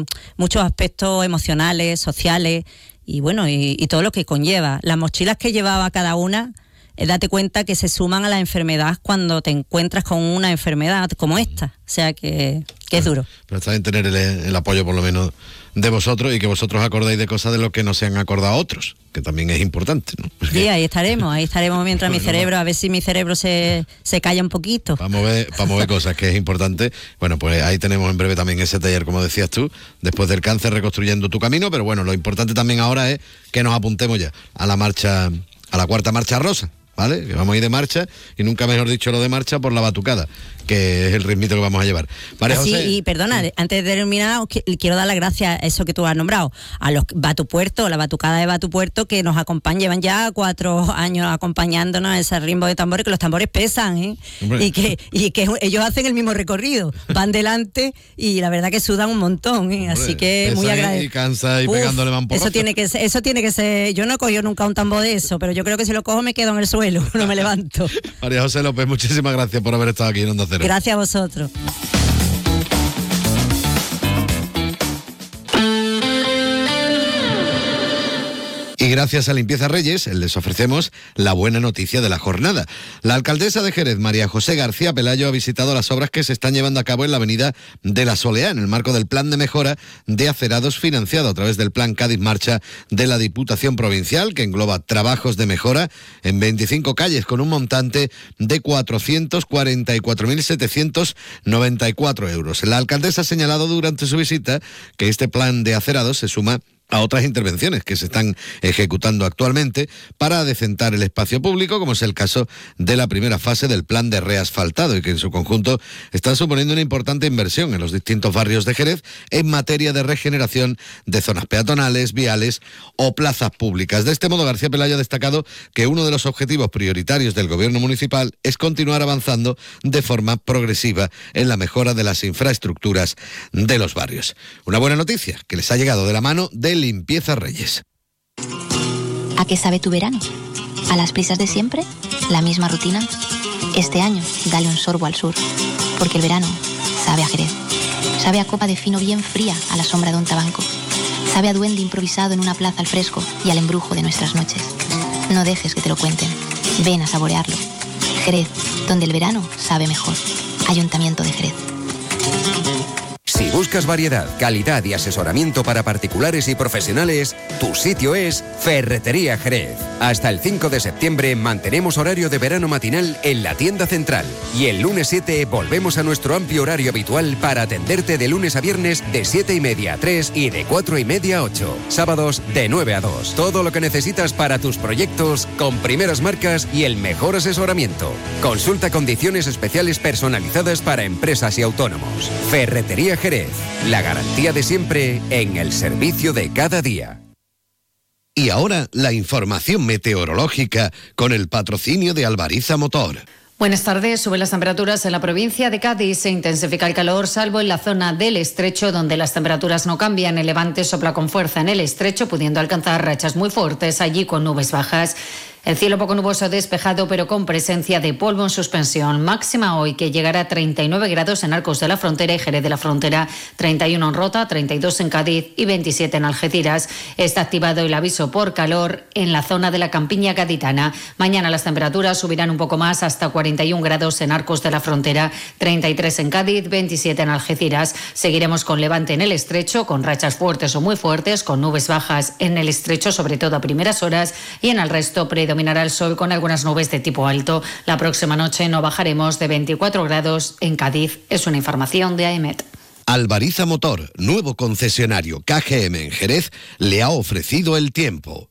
con muchos aspectos emocionales, sociales y bueno, y todo lo que conlleva. Las mochilas que llevaba cada una, date cuenta que se suman a la enfermedad cuando te encuentras con una enfermedad como esta. O sea que es duro. Pero está bien tener el apoyo por lo menos de vosotros y que vosotros acordáis de cosas de lo que no se han acordado otros, que también es importante, ¿no? Sí, ahí estaremos mientras mi cerebro, a ver si mi cerebro se calla un poquito. Para mover cosas, que es importante. Bueno, pues ahí tenemos en breve también ese taller, como decías tú, después del cáncer, reconstruyendo tu camino, pero bueno, lo importante también ahora es que nos apuntemos ya a la marcha, a la cuarta marcha rosa, ¿vale? Que vamos a ir de marcha, y nunca mejor dicho lo de marcha, por la batucada, que es el ritmito que vamos a llevar. María José. Sí, y perdona, antes de terminar, quiero dar las gracias a eso que tú has nombrado, a los Batupuerto, la batucada de Batupuerto, que nos acompañan, llevan ya 4 años acompañándonos en ese ritmo de tambores, que los tambores pesan, ¿eh? Y que ellos hacen el mismo recorrido, van delante y la verdad que sudan un montón, ¿eh? Así que muy agradecido. Y cansa y pegándole mamporros. Eso tiene que ser, yo no he cogido nunca un tambor de eso, pero yo creo que si lo cojo me quedo en el suelo, no me levanto. María José López, muchísimas gracias por haber estado aquí en Onda Cero. Gracias a vosotros. Y gracias a Limpieza Reyes les ofrecemos la buena noticia de la jornada. La alcaldesa de Jerez, María José García Pelayo, ha visitado las obras que se están llevando a cabo en la avenida de la Soleá, en el marco del plan de mejora de acerados financiado a través del plan Cádiz Marcha de la Diputación Provincial, que engloba trabajos de mejora en 25 calles con un montante de 444.794 euros. La alcaldesa ha señalado durante su visita que este plan de acerados se suma a otras intervenciones que se están ejecutando actualmente para adecentar el espacio público, como es el caso de la primera fase del plan de reasfaltado, y que en su conjunto están suponiendo una importante inversión en los distintos barrios de Jerez en materia de regeneración de zonas peatonales, viales o plazas públicas. De este modo, García Pelayo ha destacado que uno de los objetivos prioritarios del gobierno municipal es continuar avanzando de forma progresiva en la mejora de las infraestructuras de los barrios. Una buena noticia que les ha llegado de la mano de Limpieza Reyes. ¿A qué sabe tu verano? ¿A las prisas de siempre? ¿La misma rutina? Este año, dale un sorbo al sur, porque el verano sabe a Jerez. Sabe a copa de fino bien fría a la sombra de un tabanco. Sabe a duende improvisado en una plaza al fresco y al embrujo de nuestras noches. No dejes que te lo cuenten. Ven a saborearlo. Jerez, donde el verano sabe mejor. Ayuntamiento de Jerez. Si buscas variedad, calidad y asesoramiento para particulares y profesionales, tu sitio es Ferretería Jerez. Hasta el 5 de septiembre mantenemos horario de verano matinal en la tienda central. Y el lunes 7 volvemos a nuestro amplio horario habitual para atenderte de lunes a viernes de 7:30 a 3 y de 4:30 a 8. Sábados de 9 a 2. Todo lo que necesitas para tus proyectos con primeras marcas y el mejor asesoramiento. Consulta condiciones especiales personalizadas para empresas y autónomos. Ferretería Jerez. La garantía de siempre en el servicio de cada día. Y ahora la información meteorológica con el patrocinio de Albariza Motor. Buenas tardes. Suben las temperaturas en la provincia de Cádiz. Se intensifica el calor, salvo en la zona del Estrecho, donde las temperaturas no cambian. El levante sopla con fuerza en el Estrecho, pudiendo alcanzar rachas muy fuertes, allí con nubes bajas. El cielo poco nuboso despejado, pero con presencia de polvo en suspensión. Máxima hoy, que llegará a 39 grados en Arcos de la Frontera y Jerez de la Frontera, 31 en Rota, 32 en Cádiz y 27 en Algeciras. Está activado el aviso por calor en la zona de la Campiña gaditana. Mañana las temperaturas subirán un poco más, hasta 41 grados en Arcos de la Frontera, 33 en Cádiz, 27 en Algeciras. Seguiremos con levante en el Estrecho, con rachas fuertes o muy fuertes, con nubes bajas en el Estrecho, sobre todo a primeras horas, y en el resto predominará el sol con algunas nubes de tipo alto. La próxima noche no bajaremos de 24 grados en Cádiz. Es una información de AEMET. Albariza Motor, nuevo concesionario KGM en Jerez, le ha ofrecido el tiempo.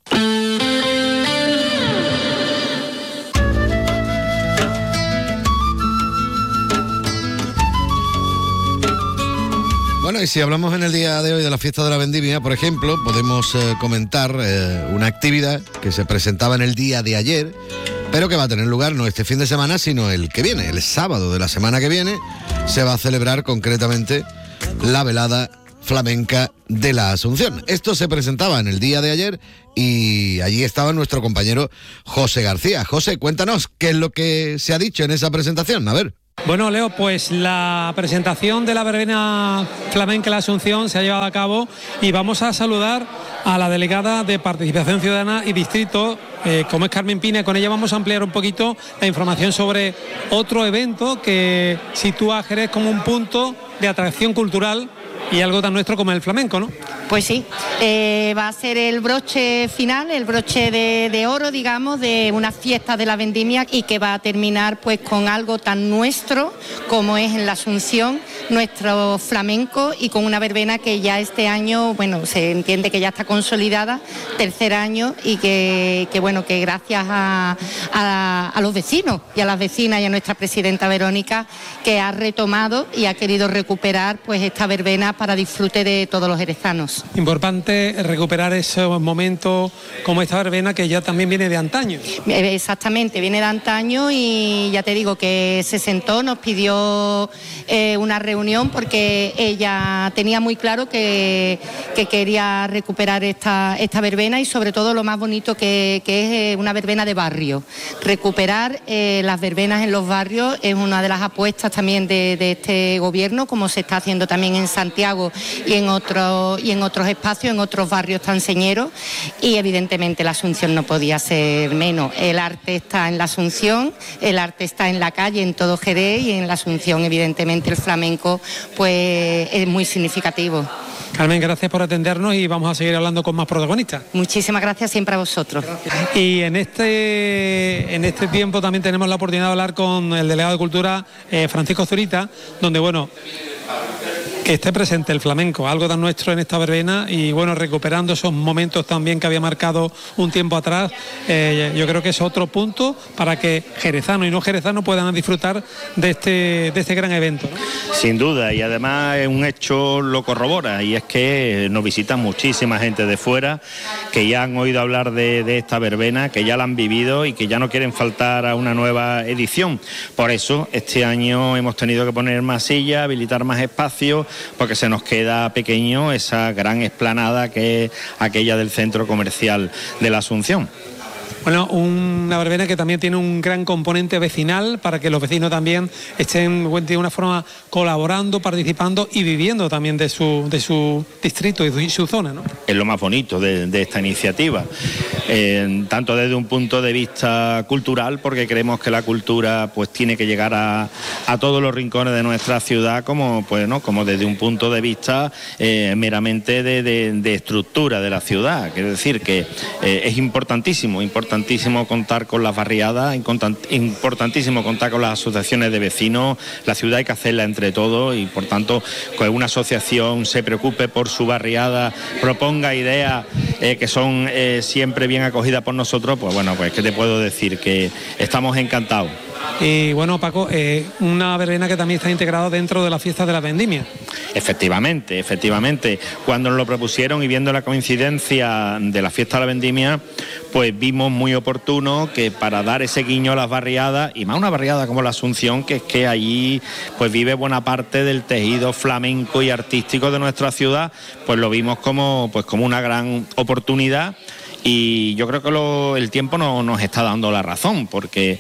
Bueno, y si hablamos en el día de hoy de la fiesta de la vendimia, por ejemplo, podemos comentar una actividad que se presentaba en el día de ayer, pero que va a tener lugar no este fin de semana, sino el que viene, el sábado de la semana que viene. Se va a celebrar concretamente la velada flamenca de la Asunción. Esto se presentaba en el día de ayer y allí estaba nuestro compañero José García. José, cuéntanos qué es lo que se ha dicho en esa presentación, a ver. Bueno, Leo, pues la presentación de la verbena flamenca en la Asunción se ha llevado a cabo y vamos a saludar a la delegada de Participación Ciudadana y Distrito, como es Carmen Pina. Con ella vamos a ampliar un poquito la información sobre otro evento que sitúa a Jerez como un punto de atracción cultural y algo tan nuestro como el flamenco, ¿no? Pues sí, va a ser el broche final, el broche de oro, digamos, de una fiesta de la vendimia, y que va a terminar pues con algo tan nuestro como es en la Asunción, nuestro flamenco, y con una verbena que ya este año, bueno, se entiende que ya está consolidada, tercer año, y que bueno, que gracias a los vecinos y a las vecinas y a nuestra presidenta Verónica, que ha retomado y ha querido recuperar pues esta verbena para disfrute de todos los jerezanos. Importante recuperar esos momentos como esta verbena, que ya también viene de antaño. Exactamente, viene de antaño, y ya te digo que se sentó, nos pidió una reunión porque ella tenía muy claro que quería recuperar esta verbena, y sobre todo lo más bonito que es una verbena de barrio. Recuperar las verbenas en los barrios es una de las apuestas también de este gobierno, como se está haciendo también en Santiago y en otros espacios, en otros barrios tan señeros, y evidentemente la Asunción no podía ser menos. El arte está en la Asunción, el arte está en la calle, en todo Jerez, y en la Asunción evidentemente el flamenco pues es muy significativo. Carmen, gracias por atendernos y vamos a seguir hablando con más protagonistas. Muchísimas gracias siempre a vosotros. Gracias. Y en este tiempo también tenemos la oportunidad de hablar con el delegado de Cultura, Francisco Zurita, donde bueno, que esté presente el flamenco, algo tan nuestro en esta verbena, y bueno, recuperando esos momentos también que había marcado un tiempo atrás. Yo creo que es otro punto para que jerezanos y no jerezanos puedan disfrutar de este gran evento, ¿no? Sin duda, y además un hecho lo corrobora, y es que nos visita muchísima gente de fuera que ya han oído hablar de esta verbena, que ya la han vivido y que ya no quieren faltar a una nueva edición. Por eso este año hemos tenido que poner más sillas, habilitar más espacios, porque se nos queda pequeño esa gran explanada que es aquella del centro comercial de la Asunción. Bueno, una verbena que también tiene un gran componente vecinal, para que los vecinos también estén de una forma colaborando, participando y viviendo también de su distrito y su zona, ¿no? Es lo más bonito de esta iniciativa, tanto desde un punto de vista cultural, porque creemos que la cultura pues tiene que llegar a todos los rincones de nuestra ciudad, como pues no, como desde un punto de vista meramente de estructura de la ciudad. Quiero decir que es importantísimo contar con las barriadas, importantísimo contar con las asociaciones de vecinos. La ciudad hay que hacerla entre todos, y por tanto que una asociación se preocupe por su barriada, proponga ideas que son siempre bien acogidas por nosotros, pues bueno, pues qué te puedo decir, que estamos encantados. Y bueno, Paco, una verbena que también está integrada dentro de la fiesta de la vendimia. Efectivamente, cuando nos lo propusieron y viendo la coincidencia de la fiesta de la vendimia, pues vimos muy oportuno que para dar ese guiño a las barriadas, y más una barriada como la Asunción, que es que allí pues vive buena parte del tejido flamenco y artístico de nuestra ciudad, pues lo vimos como una gran oportunidad. Y yo creo que el tiempo nos está dando la razón, porque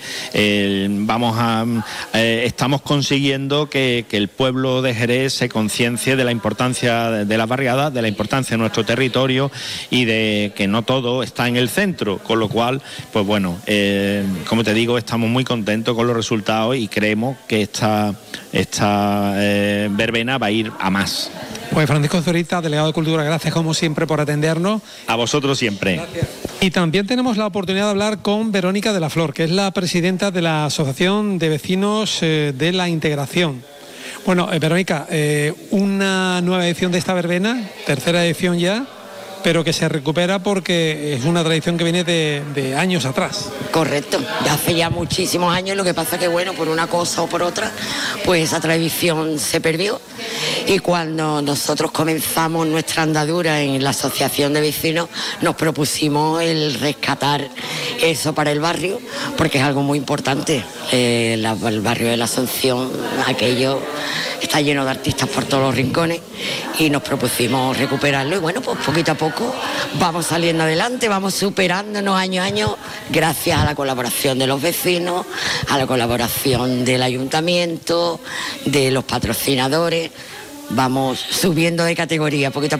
estamos consiguiendo que el pueblo de Jerez se conciencie de la importancia de las barriadas, de la importancia de nuestro territorio, y de que no todo está en el centro, con lo cual, pues bueno, como te digo, estamos muy contentos con los resultados y creemos que esta verbena va a ir a más. Pues Francisco Zurita, delegado de Cultura, gracias como siempre por atendernos. A vosotros siempre. Gracias. Y también tenemos la oportunidad de hablar con Verónica de la Flor, que es la presidenta de la Asociación de Vecinos de la Integración. Bueno, Verónica, una nueva edición de esta verbena, tercera edición ya, pero que se recupera porque es una tradición que viene de años atrás. Correcto, de hace ya muchísimos años. Lo que pasa que bueno, por una cosa o por otra, pues esa tradición se perdió, y cuando nosotros comenzamos nuestra andadura en la asociación de vecinos, nos propusimos el rescatar eso para el barrio, porque es algo muy importante. El barrio de la Asunción, aquello está lleno de artistas por todos los rincones y nos propusimos recuperarlo y bueno, pues poquito a poco vamos saliendo adelante, vamos superándonos año a año gracias a la colaboración de los vecinos, a la colaboración del ayuntamiento, de los patrocinadores. Vamos subiendo de categoría poquito a